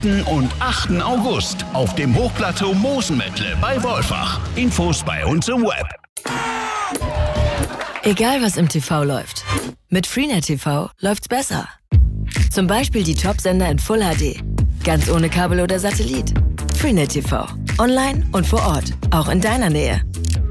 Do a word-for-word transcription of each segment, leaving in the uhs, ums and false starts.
und achten August auf dem Hochplateau Mosenmettle bei Wolfach. Infos bei uns im Web. Egal was im T V läuft, mit Freenet T V läuft's besser. Zum Beispiel die Top-Sender in Full H D. Ganz ohne Kabel oder Satellit. Freenet T V. Online und vor Ort. Auch in deiner Nähe.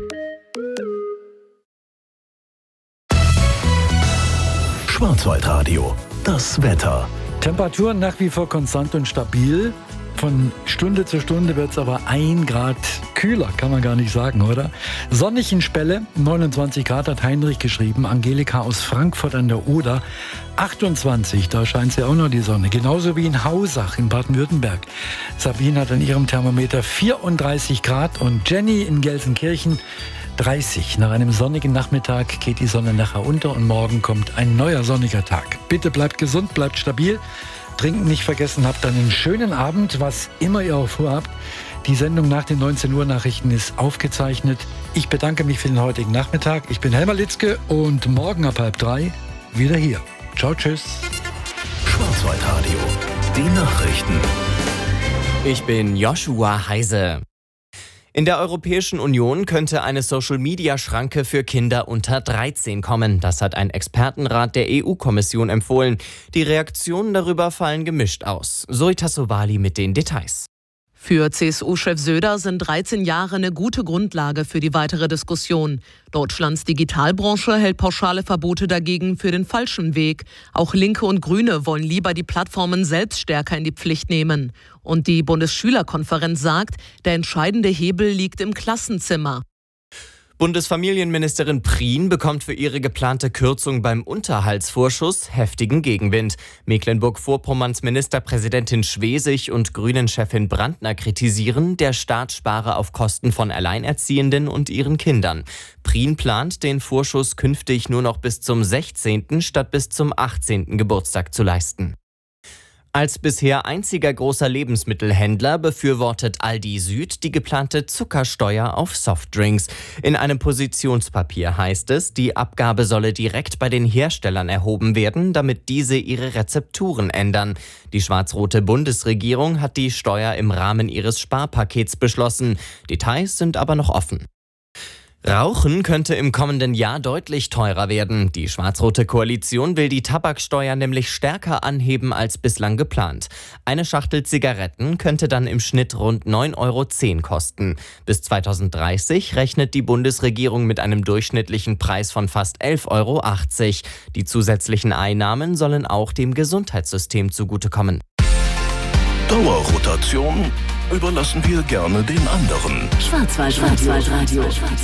Schwarzwaldradio. Das Wetter. Temperaturen nach wie vor konstant und stabil. Von Stunde zu Stunde wird es aber ein Grad kühler, kann man gar nicht sagen, oder? Sonnig in Spelle, neunundzwanzig Grad hat Heinrich geschrieben. Angelika aus Frankfurt an der Oder, achtundzwanzig, da scheint ja auch noch die Sonne. Genauso wie in Hausach in Baden-Württemberg. Sabine hat an ihrem Thermometer vierunddreißig Grad und Jenny in Gelsenkirchen dreißig. Nach einem sonnigen Nachmittag geht die Sonne nachher unter und morgen kommt ein neuer sonniger Tag. Bitte bleibt gesund, bleibt stabil. Trinken nicht vergessen, habt einen schönen Abend, was immer ihr auch vorhabt. Die Sendung nach den neunzehn Uhr Nachrichten ist aufgezeichnet. Ich bedanke mich für den heutigen Nachmittag. Ich bin Helmer Litzke und morgen ab halb drei wieder hier. Ciao, tschüss. Schwarzwaldradio. Die Nachrichten. Ich bin Joshua Heise. In der Europäischen Union könnte eine Social-Media-Schranke für Kinder unter dreizehn kommen. Das hat ein Expertenrat der E U-Kommission empfohlen. Die Reaktionen darüber fallen gemischt aus. Zoe Tassovali mit den Details. Für C S U-Chef Söder sind dreizehn Jahre eine gute Grundlage für die weitere Diskussion. Deutschlands Digitalbranche hält pauschale Verbote dagegen für den falschen Weg. Auch Linke und Grüne wollen lieber die Plattformen selbst stärker in die Pflicht nehmen. Und die Bundesschülerkonferenz sagt, der entscheidende Hebel liegt im Klassenzimmer. Bundesfamilienministerin Prien bekommt für ihre geplante Kürzung beim Unterhaltsvorschuss heftigen Gegenwind. Mecklenburg-Vorpommerns Ministerpräsidentin Schwesig und Grünen-Chefin Brandner kritisieren, der Staat spare auf Kosten von Alleinerziehenden und ihren Kindern. Prien plant, den Vorschuss künftig nur noch bis zum sechzehnten statt bis zum achtzehnten Geburtstag zu leisten. Als bisher einziger großer Lebensmittelhändler befürwortet Aldi Süd die geplante Zuckersteuer auf Softdrinks. In einem Positionspapier heißt es, die Abgabe solle direkt bei den Herstellern erhoben werden, damit diese ihre Rezepturen ändern. Die schwarz-rote Bundesregierung hat die Steuer im Rahmen ihres Sparpakets beschlossen. Details sind aber noch offen. Rauchen könnte im kommenden Jahr deutlich teurer werden. Die schwarz-rote Koalition will die Tabaksteuer nämlich stärker anheben als bislang geplant. Eine Schachtel Zigaretten könnte dann im Schnitt rund neun Euro zehn kosten. Bis zweitausenddreißig rechnet die Bundesregierung mit einem durchschnittlichen Preis von fast elf Euro achtzig. Die zusätzlichen Einnahmen sollen auch dem Gesundheitssystem zugutekommen. Dauerrotation überlassen wir gerne den anderen. Schwarzwaldradio.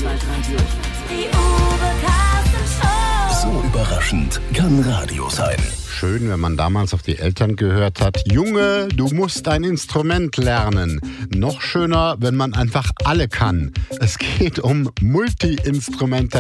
So überraschend kann Radio sein. Schön, wenn man damals auf die Eltern gehört hat. Junge, du musst ein Instrument lernen. Noch schöner, wenn man einfach alle kann. Es geht um Multi-Instrumente.